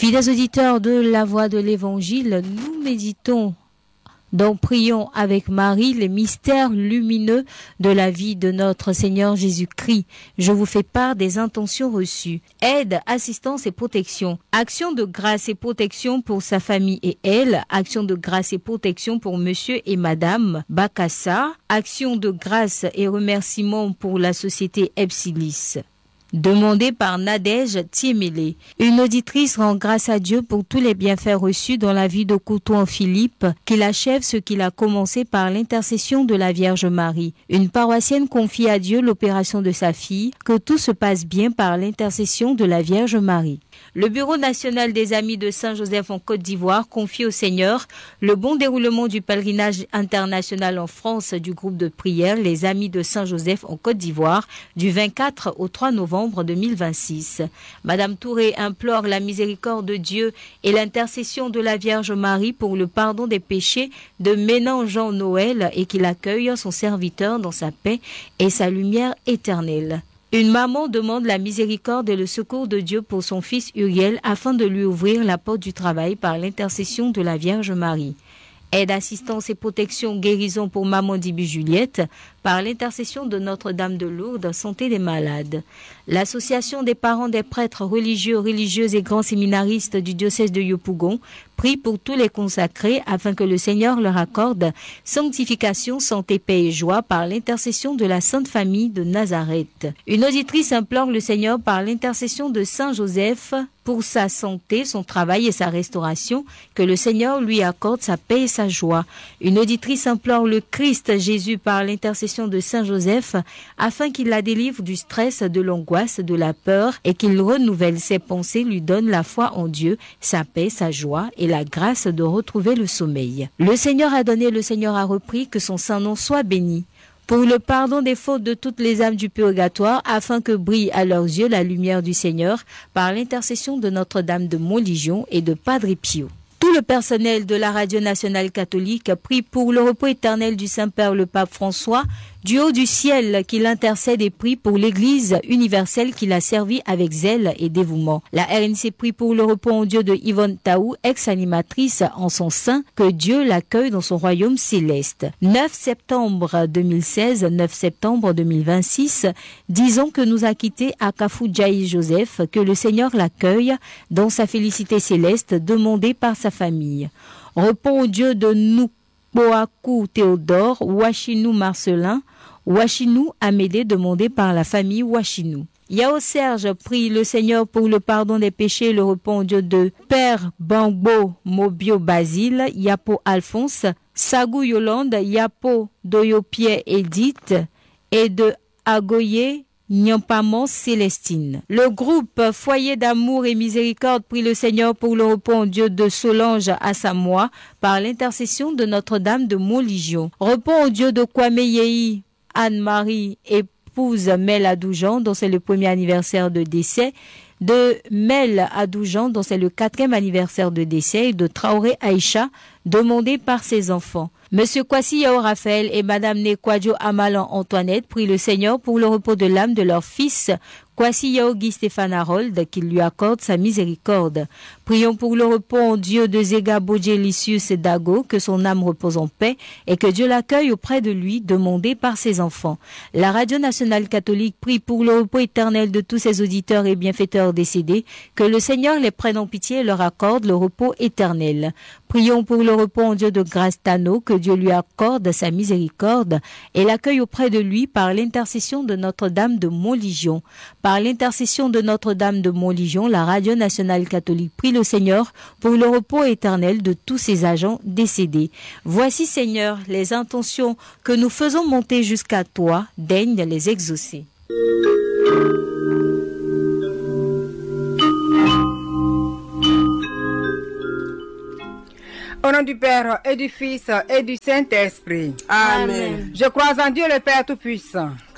Fidèles auditeurs de la voix de l'Évangile, nous méditons, donc prions avec Marie les mystères lumineux de la vie de notre Seigneur Jésus-Christ. Je vous fais part des intentions reçues. Aide, assistance et protection. Action de grâce et protection pour sa famille et elle. Action de grâce et protection pour monsieur et madame Bakassa. Action de grâce et remerciement pour la société Epsilis. Demandé par Nadège Thiemele. Une auditrice rend grâce à Dieu pour tous les bienfaits reçus dans la vie de Couton-Philippe, qu'il achève ce qu'il a commencé par l'intercession de la Vierge Marie. Une paroissienne confie à Dieu l'opération de sa fille, que tout se passe bien par l'intercession de la Vierge Marie. Le Bureau national des Amis de Saint-Joseph en Côte d'Ivoire confie au Seigneur le bon déroulement du pèlerinage international en France du groupe de prière Les Amis de Saint-Joseph en Côte d'Ivoire du 24 au 3 novembre 2026. Madame Touré implore la miséricorde de Dieu et l'intercession de la Vierge Marie pour le pardon des péchés de Ménan-Jean Noël et qu'il accueille son serviteur dans sa paix et sa lumière éternelle. Une maman demande la miséricorde et le secours de Dieu pour son fils Uriel afin de lui ouvrir la porte du travail par l'intercession de la Vierge Marie. Aide, assistance et protection, guérison pour maman Dibu Juliette par l'intercession de Notre-Dame de Lourdes, santé des malades. L'association des parents des prêtres religieux, religieuses et grands séminaristes du diocèse de Yopougon prie pour tous les consacrés afin que le Seigneur leur accorde sanctification, santé, paix et joie par l'intercession de la Sainte Famille de Nazareth. Une auditrice implore le Seigneur par l'intercession de Saint Joseph pour sa santé, son travail et sa restauration, que le Seigneur lui accorde sa paix et sa joie. Une auditrice implore le Christ Jésus par l'intercession de Saint Joseph afin qu'il la délivre du stress, de l'angoisse, de la peur et qu'il renouvelle ses pensées, lui donne la foi en Dieu, sa paix, sa joie et la grâce de retrouver le sommeil. Le Seigneur a donné, le Seigneur a repris, que son saint nom soit béni. Pour le pardon des fautes de toutes les âmes du purgatoire, afin que brille à leurs yeux la lumière du Seigneur, par l'intercession de Notre-Dame de Montlégion et de Padre Pio. Tout le personnel de la Radio Nationale Catholique prie pour le repos éternel du Saint-Père le Pape François, du haut du ciel qu'il intercède et prie pour l'Église universelle qu'il a servi avec zèle et dévouement. La RNC prie pour le repos en Dieu de Yvonne Taou, ex-animatrice en son sein, que Dieu l'accueille dans son royaume céleste. 9 septembre 2016, 9 septembre 2026, disons que nous a quitté Akafou Djaï Joseph, que le Seigneur l'accueille dans sa félicité céleste demandée par sa famille. Repos au Dieu de Boakou Théodore, Ouachinou Marcelin, Ouachinou Amédée demandé par la famille Ouachinou. Yao Serge prie le Seigneur pour le pardon des péchés et le repos au Dieu de Père Bangbo Mobio Basile, Yapo Alphonse, Sagou Yolande, Yapo Doyopie Edith et de Agoye Nyampamon Célestine. Le groupe Foyer d'amour et miséricorde prie le Seigneur pour le repos en Dieu de Solange à Samoa par l'intercession de Notre-Dame de Montlégion. Repos en Dieu de Kwame Yehi, Anne-Marie, épouse Mel Adoujan, dont c'est le premier anniversaire de décès, de Mel Adoujan, dont c'est le 4e anniversaire de décès, et de Traoré Aïcha, demandé par ses enfants. Monsieur Kwasi Yao Raphaël et Madame Nekwadjo Amalan Antoinette prient le Seigneur pour le repos de l'âme de leur fils Kwasi Yao Guy Stéphane Harold, qu'il lui accorde sa miséricorde. Prions pour le repos en Dieu de Zega Bodje Lysius Dago, que son âme repose en paix et que Dieu l'accueille auprès de lui, demandé par ses enfants. La Radio Nationale Catholique prie pour le repos éternel de tous ses auditeurs et bienfaiteurs décédés, que le Seigneur les prenne en pitié et leur accorde le repos éternel. Prions pour le repos en Dieu de Grâce Tano, que Dieu lui accorde sa miséricorde et l'accueille auprès de lui par l'intercession de Notre-Dame de Montlégion. Par l'intercession de Notre-Dame de Montlégion, la Radio Nationale Catholique prie le Seigneur pour le repos éternel de tous ses agents décédés. Voici, Seigneur, les intentions que nous faisons monter jusqu'à toi, daigne les exaucer. Au nom du Père et du Fils et du Saint-Esprit. Amen. Je crois en Dieu le Père Tout-Puissant,